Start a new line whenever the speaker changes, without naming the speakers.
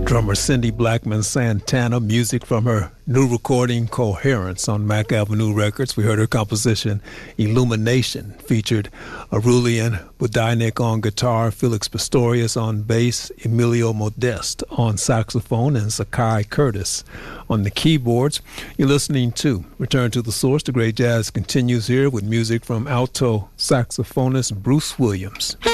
Drummer Cindy Blackman Santana, music from her new recording Coherence on Mack Avenue Records. We heard her composition Illumination, featured Aurelian Budajnik on guitar, Felix Pistorius on bass, Emilio Modeste on saxophone, and Zakai Curtis on the keyboards. You're listening to Return to the Source. The great jazz continues here with music from alto saxophonist Bruce Williams.